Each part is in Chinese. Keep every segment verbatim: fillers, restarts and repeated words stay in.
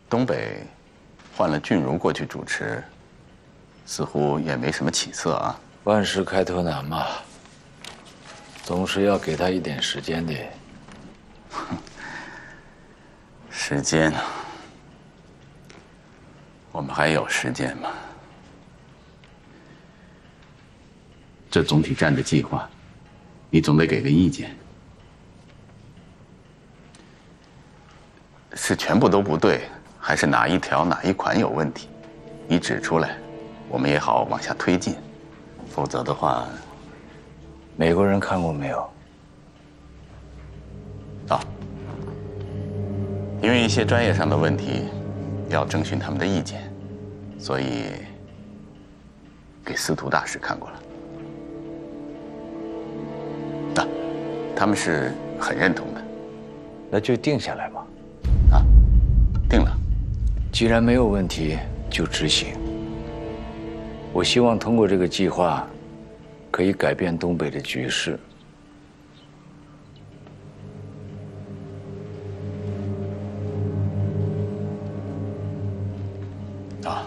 东北换了俊如过去主持，似乎也没什么起色啊。 万事开头难嘛，总是要给他一点时间的。 时间啊，我们还有时间吗？这总体战的计划，你总得给个意见。是全部都不对，还是哪一条哪一款有问题？你指出来，我们也好往下推进。否则的话， 美国人看过没有？ 啊，因为一些专业上的问题，要征询他们的意见，所以给司徒大使看过了。啊，他们是很认同的。 那就定下来吧。 啊，定了。 既然没有问题，就执行。我希望通过这个计划，可以改变东北的局势。 啊，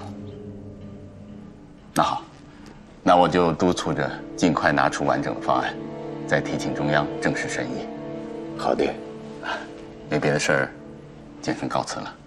那好，那我就督促着尽快拿出完整的方案，再提请中央正式审议。 好的， 没别的事儿，简生告辞了。